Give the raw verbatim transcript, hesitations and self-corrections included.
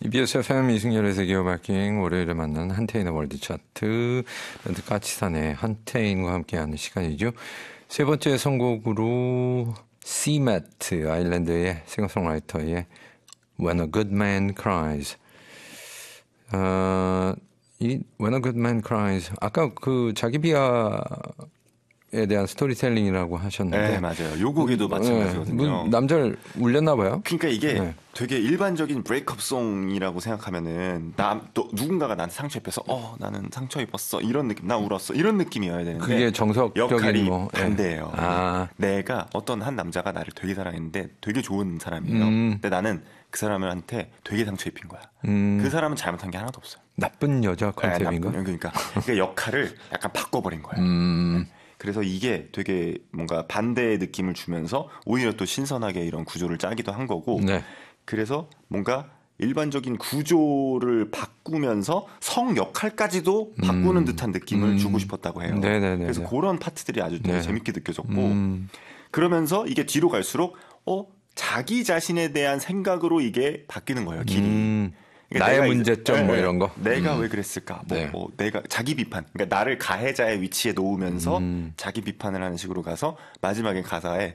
이비에스 에프엠 이승열의 세계어바킹 월요일에 만난 한태인의 월드 차트 밴드 까치산의 한태인과 함께하는 시간이죠. 세 번째 선곡으로 씨매트 아일랜드의 싱어송라이터의 When a Good Man Cries. 어, 이 When a Good Man Cries 아까 그 자기 비하에 대한 스토리텔링이라고 하셨는데 네, 맞아요. 요 곡에도 마찬가지거든요. 네, 남자를 울렸나 봐요. 그러니까 이게 네. 되게 일반적인 브레이크업송이라고 생각하면은 나 또 누군가가 나한테 상처 입혀서 어 나는 상처 입었어 이런 느낌, 나 울었어 이런 느낌이어야 되는데 그게 정석적인 역할이 뭐, 반대예요. 네. 아. 내가 어떤 한 남자가 나를 되게 사랑했는데 되게 좋은 사람이에요. 음. 근데 나는 그 사람한테 되게 상처 입힌 거야. 음. 그 사람은 잘못한 게 하나도 없어요. 나쁜 여자 컨셉인가? 네, 나쁜, 그러니까, 그러니까 역할을 약간 바꿔버린 거예요. 음. 그래서 이게 되게 뭔가 반대의 느낌을 주면서 오히려 또 신선하게 이런 구조를 짜기도 한 거고. 네. 그래서 뭔가 일반적인 구조를 바꾸면서 성 역할까지도 바꾸는 음. 듯한 느낌을 음. 주고 싶었다고 해요. 네네네. 그래서 그런 파트들이 아주 되게 네. 재밌게 느껴졌고 음. 그러면서 이게 뒤로 갈수록 어 자기 자신에 대한 생각으로 이게 바뀌는 거예요. 길이. 음. 그러니까 나의 내가 문제점 이제, 뭐 네, 이런 거. 내가 음. 왜 그랬을까? 뭐, 네. 뭐 내가 자기 비판. 그러니까 나를 가해자의 위치에 놓으면서 음. 자기 비판을 하는 식으로 가서 마지막에 가사에